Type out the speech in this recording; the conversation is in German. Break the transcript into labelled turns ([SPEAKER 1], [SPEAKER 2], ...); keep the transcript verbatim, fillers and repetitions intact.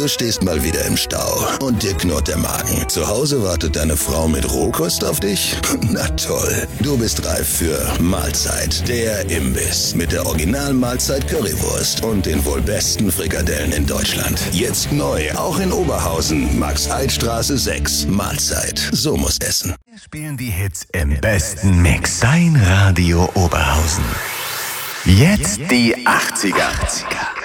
[SPEAKER 1] Du stehst mal wieder im Stau und dir knurrt der Magen. Zu Hause wartet deine Frau mit Rohkost auf dich? Na toll, du bist reif für Mahlzeit, der Imbiss mit der Original-Mahlzeit Currywurst und den wohl besten Frikadellen in Deutschland. Jetzt neu, auch in Oberhausen, Max-Eid-Straße sechs. Mahlzeit, so muss essen.
[SPEAKER 2] Wir spielen die Hits im besten Mix. Dein Radio Oberhausen. Jetzt die achtziger.